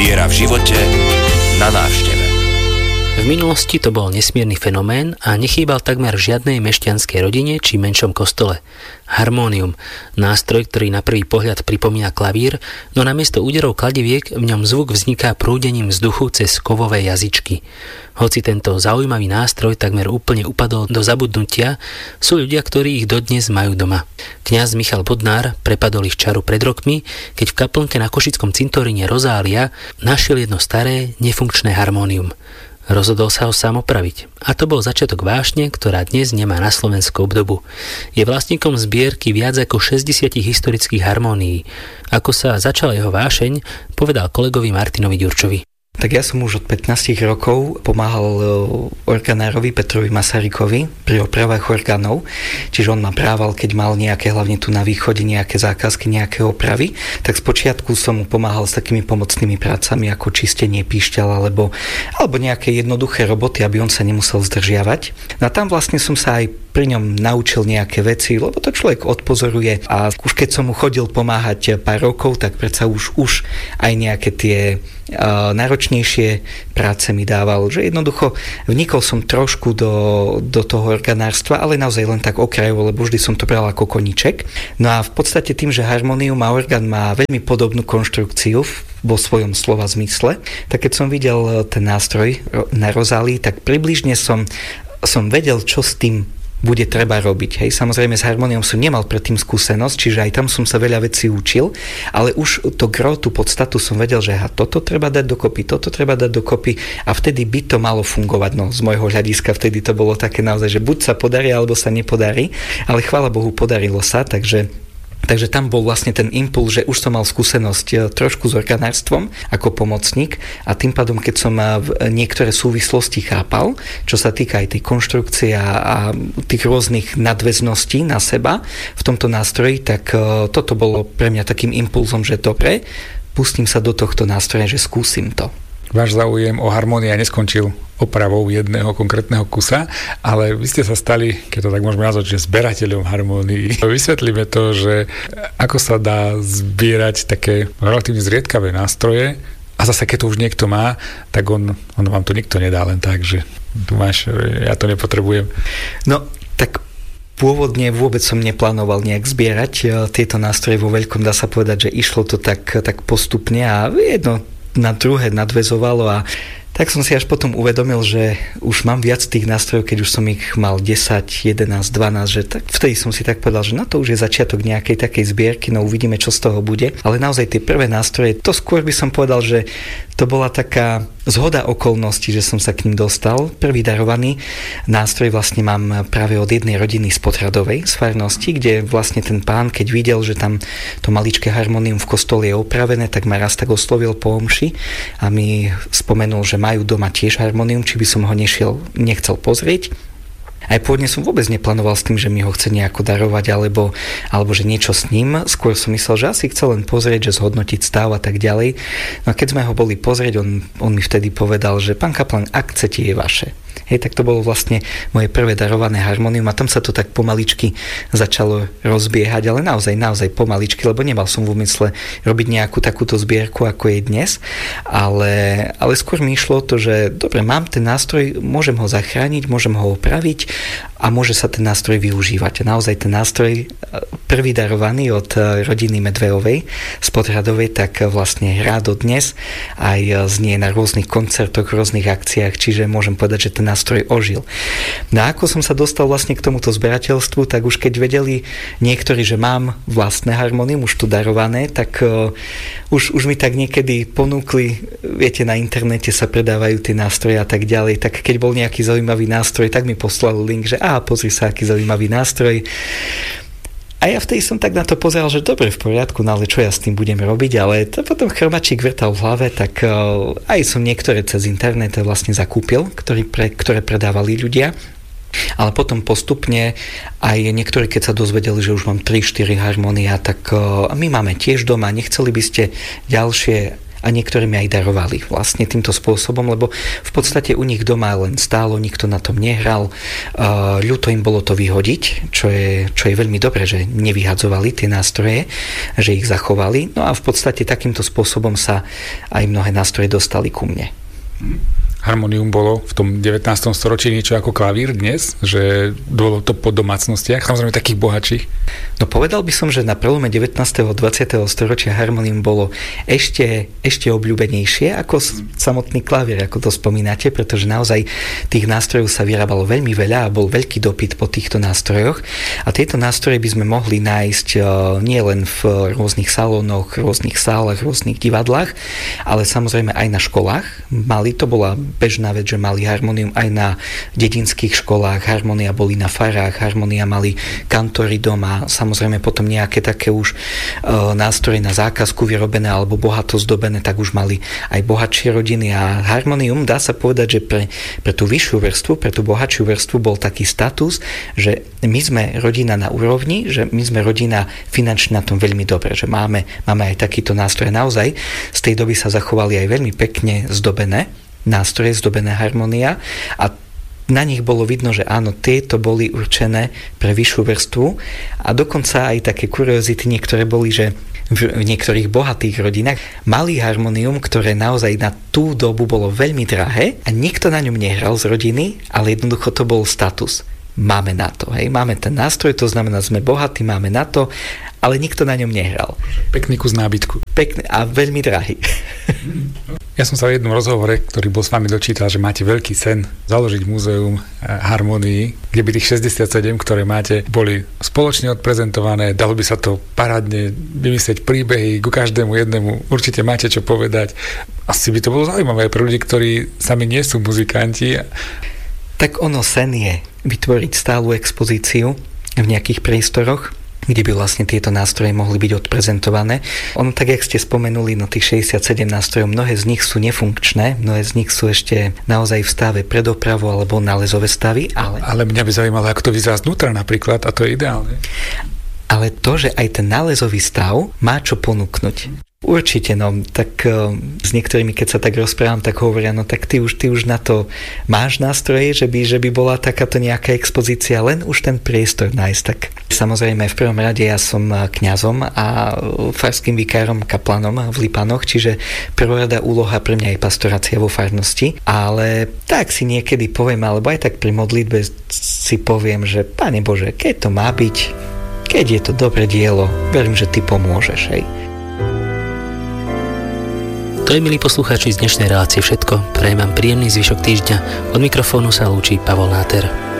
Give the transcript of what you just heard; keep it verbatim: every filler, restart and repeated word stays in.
Viera v živote na návšteve. V minulosti to bol nesmierny fenomén a nechýbal takmer v žiadnej mešťanskej rodine či menšom kostole. Harmónium, nástroj, ktorý na prvý pohľad pripomína klavír, no namiesto úderov kladiviek v ňom zvuk vzniká prúdením vzduchu cez kovové jazyčky. Hoci tento zaujímavý nástroj takmer úplne upadol do zabudnutia, sú ľudia, ktorí ich dodnes majú doma. Kňaz Michal Bodnár prepadol ich čaru pred rokmi, keď v kaplnke na košickom cintoríne Rozália našiel jedno staré, nefunkčné harmónium. Rozhodol sa ho sám opraviť. A to bol začiatok vášne, ktorá dnes nemá na Slovensku obdobu. Je vlastníkom zbierky viac ako šesťdesiat historických harmónií. Ako sa začala jeho vášeň, povedal kolegovi Martinovi Ďurčovi. Tak ja som už od pätnásť rokov pomáhal organárovi Petrovi Masarykovi pri opravách orgánov, čiže on ma brával, keď mal nejaké, hlavne tu na východe, nejaké zákazky, nejaké opravy, tak spočiatku som mu pomáhal s takými pomocnými prácami ako čistenie píšťala alebo, alebo nejaké jednoduché roboty, aby on sa nemusel zdržiavať. No a tam vlastne som sa aj pri ňom naučil nejaké veci, lebo to človek odpozoruje a už keď som mu chodil pomáhať pár rokov, tak predsa už, už aj nejaké tie uh, náročnejšie práce mi dával, že jednoducho vnikol som trošku do, do toho organárstva, ale naozaj len tak okrajovo, lebo vždy som to bral ako koníček. No a v podstate tým, že harmónium a orgán má veľmi podobnú konštrukciu vo svojom slova zmysle, tak keď som videl ten nástroj na Rozálii, tak približne som, som vedel, čo s tým bude treba robiť. Hej. Samozrejme s harmóniom som nemal predtým skúsenosť, čiže aj tam som sa veľa vecí učil, ale už to gro, tú podstatu som vedel, že aha, toto treba dať dokopy, toto treba dať dokopy a vtedy by to malo fungovať. No, z môjho hľadiska vtedy to bolo také naozaj, že buď sa podarí, alebo sa nepodarí, ale chvála Bohu, podarilo sa, takže Takže tam bol vlastne ten impuls, že už som mal skúsenosť trošku s organárstvom ako pomocník a tým pádom, keď som niektoré súvislosti chápal, čo sa týka aj tej konštrukcie a tých rôznych nadväzností na seba v tomto nástroji, tak toto bolo pre mňa takým impulzom, že dobre, pustím sa do tohto nástroja, že skúsim to. Váš záujem o harmónia neskončil opravou jedného konkrétneho kusa, ale vy ste sa stali, keď to tak môžeme nazvať, že zberateľom harmónií. Vysvetlíme to, že ako sa dá zbierať také relatívne zriedkavé nástroje a zase keď to už niekto má, tak on, on vám to nikto nedá len tak, že tu máš, ja to nepotrebujem. No, tak pôvodne vôbec som neplánoval nejak zbierať tieto nástroje vo veľkom, dá sa povedať, že išlo to tak, tak postupne a jedno na druhé nadväzovalo a tak som si až potom uvedomil, že už mám viac tých nástrojov, keď už som ich mal desať, jedenásť, dvanásť, že tak vtedy som si tak povedal, že no to už je začiatok nejakej takej zbierky, no uvidíme, čo z toho bude. Ale naozaj tie prvé nástroje, to skôr by som povedal, že to bola taká zhoda okolností, že som sa k ním dostal. Prvý darovaný nástroj vlastne mám práve od jednej rodiny z Podhradovej, z farnosti, kde vlastne ten pán, keď videl, že tam to maličké harmónium v kostole je opravené, tak ma raz tak oslovil po omši a mi spomenul, že majú doma tiež harmónium, či by som ho nešiel, nechcel pozrieť. Aj pôvodne som vôbec neplánoval s tým, že mi ho chce nejako darovať, alebo, alebo že niečo s ním. Skôr som myslel, že asi chcel len pozrieť, že zhodnotiť stav a tak ďalej. No a keď sme ho boli pozrieť, on, on mi vtedy povedal, že pán kaplan, ak chcete, je vaše. Hej, tak to bolo vlastne moje prvé darované harmónium a tam sa to tak pomaličky začalo rozbiehať, ale naozaj, naozaj pomaličky, lebo nemal som v úmysle robiť nejakú takúto zbierku, ako je dnes, ale, ale skôr mi išlo to, že dobre, mám ten nástroj, môžem ho zachrániť, môžem ho opraviť a môže sa ten nástroj využívať. A naozaj ten nástroj, prvý darovaný od rodiny Medvejovej z Podhradovej, tak vlastne hrá dodnes, aj znie na rôznych koncertoch, rôznych akciách, čiže môžem povedať, že ten nástroj ožil. No a ako som sa dostal vlastne k tomuto zberateľstvu, tak už keď vedeli niektorí, že mám vlastné harmónium, už tu darované, tak uh, už, už mi tak niekedy ponúkli, viete, na internete sa predávajú tie nástroje a tak ďalej, tak keď bol nejaký zaujímavý nástroj, tak mi poslal link, že á, pozri sa, aký zaujímavý nástroj. A ja vtedy som tak na to pozeral, že dobre, v poriadku, no ale čo ja s tým budem robiť, ale to potom chrmačík vrtal v hlave, tak uh, aj som niektoré cez internet vlastne zakúpil, ktorý pre, ktoré predávali ľudia. Ale potom postupne aj niektorí, keď sa dozvedeli, že už mám tri štyri harmónia, tak uh, my máme tiež doma, nechceli by ste ďalšie. a niektorí mi aj darovali vlastne týmto spôsobom, lebo v podstate u nich doma len stálo, nikto na tom nehral. Uh, ľúto im bolo to vyhodiť, čo je, čo je veľmi dobré, že nevyhadzovali tie nástroje, že ich zachovali. No a v podstate takýmto spôsobom sa aj mnohé nástroje dostali ku mne. Harmonium bolo v tom devätnástom storočí niečo ako klavír dnes, že bolo to po domácnostiach, samozrejme takých bohatších? No povedal by som, že na prelome devätnásteho a dvadsiateho storočia harmonium bolo ešte, ešte obľúbenejšie ako samotný klavír, ako to spomínate, pretože naozaj tých nástrojov sa vyrábalo veľmi veľa a bol veľký dopyt po týchto nástrojoch. A tieto nástroje by sme mohli nájsť nie len v rôznych salónoch, rôznych sálach, rôznych divadlách, ale samozrejme aj na školách. Mali, to bola bežná vec, že mali harmonium aj na dedinských školách, harmonia boli na farách, harmonia mali kantory doma, samozrejme potom nejaké také už e, nástroje na zákazku vyrobené alebo bohato zdobené, tak už mali aj bohatšie rodiny a harmonium, dá sa povedať, že pre, pre tú vyššiu vrstvu, pre tú bohatšiu vrstvu bol taký status, že my sme rodina na úrovni, že my sme rodina finančne na tom veľmi dobre, že máme, máme aj takýto nástroj. Naozaj z tej doby sa zachovali aj veľmi pekne zdobené nástroje, zdobené harmonia a na nich bolo vidno, že áno, tieto boli určené pre vyššiu vrstvu a dokonca aj také kuriozity niektoré boli, že v niektorých bohatých rodinách mali harmonium, ktoré naozaj na tú dobu bolo veľmi drahé a nikto na ňom nehral z rodiny, ale jednoducho to bol status. Máme na to, hej, máme ten nástroj, to znamená, sme bohatí, máme na to, ale nikto na ňom nehral. Pekný kus nábytku. Pekný a veľmi drahý. Ja som sa v jednom rozhovore, ktorý bol s vami, dočítal, že máte veľký sen založiť múzeum harmonii, kde by tých šesťdesiatsedem, ktoré máte, boli spoločne odprezentované, dalo by sa to parádne vymyslieť príbehy ku každému jednému. Určite máte čo povedať. Asi by to bolo zaujímavé pre ľudí, ktorí sami nie sú muzikanti. Tak ono sen je vytvoriť stálu expozíciu v nejakých priestoroch, kde by vlastne tieto nástroje mohli byť odprezentované. Ono, tak jak ste spomenuli, no tých šesťdesiatsedem nástrojov, mnohé z nich sú nefunkčné, mnohé z nich sú ešte naozaj v stave predopravu alebo nálezové stavy. Ale... ale mňa by zaujímalo, ako to vyzerá znútra napríklad, a to je ideálne. Ale to, že aj ten nálezový stav má čo ponúknuť. Určite, no, tak uh, s niektorými, keď sa tak rozprávam, tak hovoria, no tak ty už, ty už na to máš nástroje, že by, že by bola takáto nejaká expozícia, len už ten priestor nájsť. Tak samozrejme, v prvom rade ja som kňazom a farským vikárom, kaplanom v Lipanoch, čiže prvorada úloha pre mňa je pastorácia vo farnosti, ale tak si niekedy poviem, alebo aj tak pri modlitbe si poviem, že Pane Bože, keď to má byť, keď je to dobré dielo, verím, že ty pomôžeš, hej. To je, milí poslucháči, z dnešnej relácie všetko. Prajem vám príjemný zvyšok týždňa. Od mikrofónu sa lúči Pavol Náter.